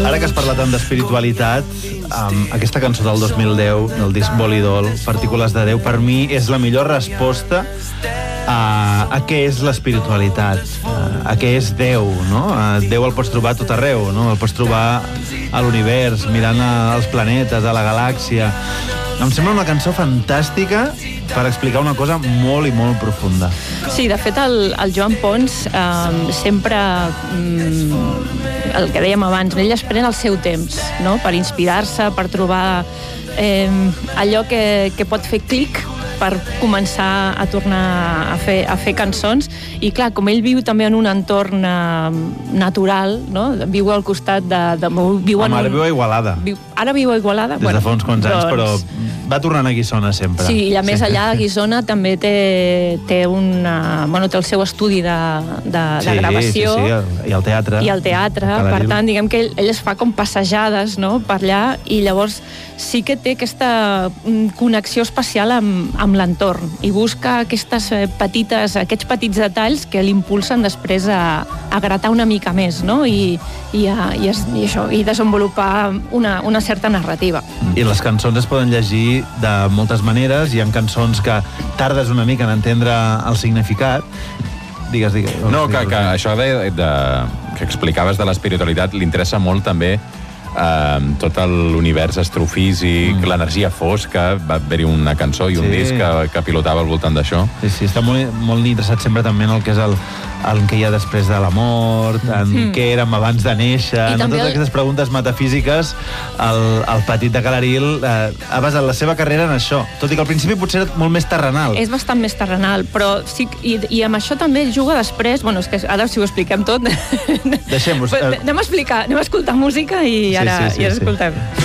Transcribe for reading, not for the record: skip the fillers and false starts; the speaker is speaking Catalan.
Ara que has parlat tant d'espiritualitat, aquesta cançó del 2010, del disc Bolidol, Partícules de Déu, per mi és la millor resposta a què és l'espiritualitat, a què és Déu, no? Déu el pots trobar a tot arreu, no? El pots trobar a l'univers, mirant els planetes, a la galàxia. Em sembla una cançó fantàstica per explicar una cosa molt i molt profunda. Sí, de fet, el Joan Pons sempre, el que dèiem abans, ell es pren el seu temps, no?, per inspirar-se, per trobar allò que pot fer clic per començar a tornar a fer cançons. I clar, com ell viu també en un entorn natural, no?, viu al costat de... Ara viu a Igualada. Ara viu a Igualada? Des de fa uns quants anys, però va tornant a Guissona sempre. Sí, i a més allà a Guissona també té el seu estudi de gravació. Sí, i el teatre. I el teatre, per tant, diguem que ell es fa com passejades, no?, per allà, i llavors sí que té aquesta connexió especial amb l'entorn i busca aquests petits detalls que l'impulsen després a gratar una mica més, no?, i desenvolupar una certa narrativa. I les cançons es poden llegir de moltes maneres. Hi ha cançons que tardes una mica en entendre el significat. Digues. No, que això que explicaves de l'espiritualitat li interessa molt també tot l'univers astrofísic, l'energia fosca. Va haver-hi una cançó i un disc que pilotava al voltant d'això. Sí, està molt interessat sempre també en el que és el que hi ha després de la mort, en què érem abans de néixer, en totes aquestes preguntes metafísiques. El Petit de Calaril ha basat la seva carrera en això, tot i que al principi potser era molt més terrenal. És bastant més terrenal, però sí, i amb això també juga després, és que ara si ho expliquem tot... Deixem-ho. Anem a escoltar música i ara escoltem.